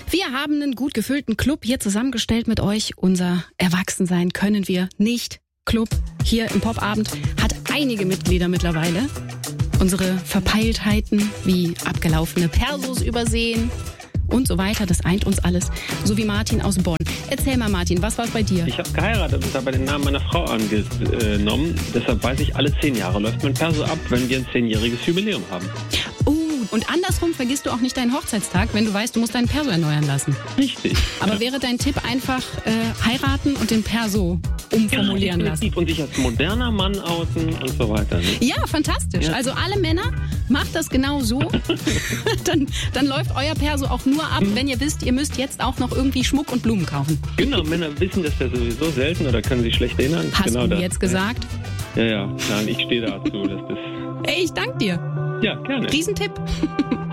Wir haben einen gut gefüllten Club hier zusammengestellt mit euch. Unser Erwachsensein können wir nicht. Club hier im Popabend hat einige Mitglieder mittlerweile. Unsere Verpeiltheiten wie abgelaufene Persos übersehen und so weiter, das eint uns alles. So wie Martin aus Bonn. Erzähl mal, Martin, was war bei dir? Ich habe geheiratet und dabei den Namen meiner Frau angenommen. Deshalb weiß ich, alle 10 Jahre läuft mein Perso ab, wenn wir ein 10-jähriges Jubiläum haben. Und andersrum vergisst du auch nicht deinen Hochzeitstag, wenn du weißt, du musst deinen Perso erneuern lassen. Richtig. Aber wäre dein Tipp einfach heiraten und den Perso umformulieren lassen? Und sich als moderner Mann outen und so weiter. Ne? Ja, fantastisch. Ja. Also alle Männer, macht das genau so. dann läuft euer Perso auch nur ab, wenn ihr wisst, ihr müsst jetzt auch noch irgendwie Schmuck und Blumen kaufen. Genau, Männer wissen das ja sowieso selten oder können sich schlecht erinnern. Hast genau du das. Jetzt gesagt? Ja. Nein, ich stehe dazu. Ey, ich danke dir. Ja, gerne. Riesentipp.